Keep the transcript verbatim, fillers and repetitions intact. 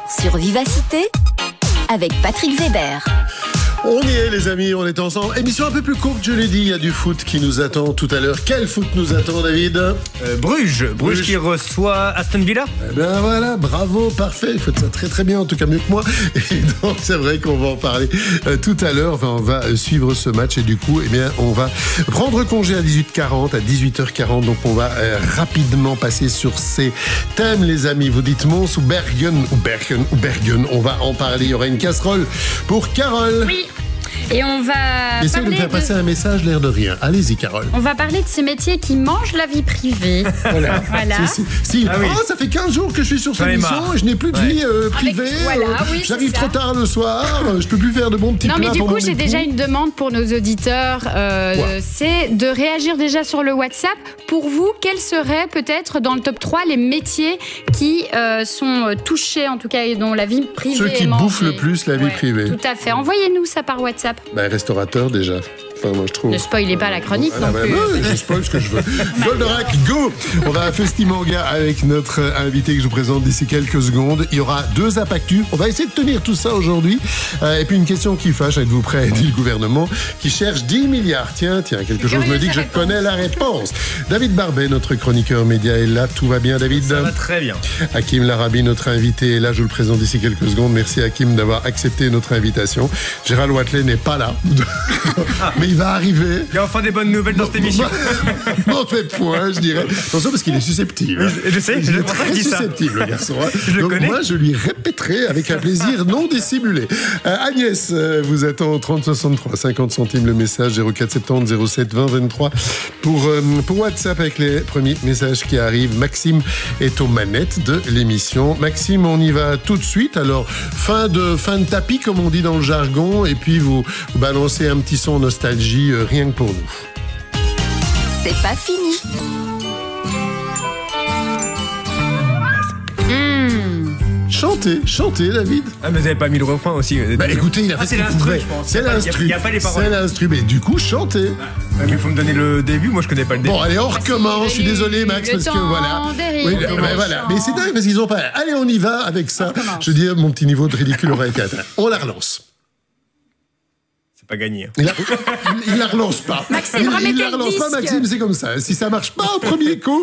sur Vivacité avec Patrick Weber. On y est les amis, on est ensemble. Émission un peu plus courte, je l'ai dit, il y a du foot qui nous attend tout à l'heure. Quel foot nous attend, David ? euh, Bruges. Bruges, Bruges qui reçoit Aston Villa. Eh ben voilà, bravo, parfait. Il faut ça très très bien, en tout cas mieux que moi. Et donc c'est vrai qu'on va en parler euh, tout à l'heure. Enfin, on va suivre ce match et du coup, eh bien, on va prendre congé à dix-huit heures quarante, à dix-huit heures quarante. Donc on va euh, rapidement passer sur ces thèmes, les amis. Vous dites Mons ou Bergen ou Bergen ou Bergen. On va en parler. Il y aura une casserole pour Carole. Oui. Et on va Essaye de me faire de... passer un message, l'air de rien. Allez-y, Carole. On va parler de ces métiers qui mangent la vie privée. Voilà. voilà. Si, si. Ah oui. Oh, ça fait quinze jours que je suis sur cette émission et je n'ai plus de ouais. vie euh, privée. Avec... Voilà, euh, oui, J'arrive trop ça. tard le soir. Je peux plus faire de bons petits non, plats. mais du pour coup, mon j'ai époux. déjà une demande pour nos auditeurs. Euh, c'est de réagir déjà sur le WhatsApp. Pour vous, quels seraient peut-être dans le top trois les métiers qui euh, sont touchés, en tout cas, et dont la vie privée Ceux qui est mangée. bouffent le plus la vie Ouais, privée. Tout à fait. Envoyez-nous ça par WhatsApp. Ben, restaurateur déjà. Enfin, moi, je trouve. Ne spoilez pas la chronique Ah, non bah, plus. bah, je spoil ce que je veux. Goldorak, go. On va à Festimanga avec notre invité que je vous présente d'ici quelques secondes. Il y aura deux apactus. On va essayer de tenir tout ça aujourd'hui. Euh, et puis une question qui fâche, êtes-vous prêts, dit le gouvernement, qui cherche dix milliards. Tiens, tiens, quelque chose me dit que je connais la réponse. David Barbet, notre chroniqueur média, est là. Tout va bien, David ? Ça va très bien. Hakim Larabi, notre invité, est là. Je vous le présente d'ici quelques secondes. Merci Hakim d'avoir accepté notre invitation. Gérald Watley n'est pas là. Mais il va arriver. Il y a enfin des bonnes nouvelles dans cette émission. Mauvais point, je dirais. Attention, parce qu'il est susceptible. Je, je sais, il je est pour ça très que je dis ça. susceptible, le garçon. Hein. Je le Donc connais. moi, je lui répéterai avec un plaisir non dissimulé. Euh, Agnès euh, vous attend au trente soixante-trois, cinquante centimes le message, zéro quatre soixante-dix zéro sept vingt vingt-trois pour, euh, pour WhatsApp avec les premiers messages qui arrivent. Maxime est aux manettes de l'émission. Maxime, on y va tout de suite. Alors, fin de, fin de tapis, comme on dit dans le jargon, et puis vous, vous balancez un petit son nostalgie, euh, rien que pour nous. C'est pas fini. Chantez, chantez, David. Ah, mais vous n'avez pas mis le refrain aussi. Bah écoutez, il a fait Ah, ce c'est qu'il l'instru, pouvait. je pense. C'est Il y a pas- l'instru. il y a pas les paroles. C'est l'instru. Mais du coup, chantez. Ouais, mais il faut me donner le début, moi je connais pas le début. Bon, allez, on recommence. Je suis désolé, Max, Le parce que temps voilà. des rires, Oui, des mais voilà. méchants. Mais c'est dingue parce qu'ils ont pas. Allez, on y va avec ça. recommence. Je dis, mon petit niveau de ridicule aura été atteint. On la relance. C'est pas gagné. hein. Il la, il la relance pas. Maxime, il, il remettez la le relance pas, disque. Maxime, c'est comme ça. Si ça marche pas au premier coup,